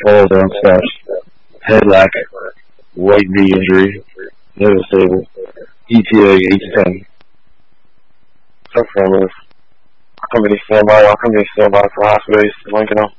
fall down steps, head lack, right knee injury, never stable, ETA 8 to 10. Tough for him. I'll come in standby for hospital base, Lincoln.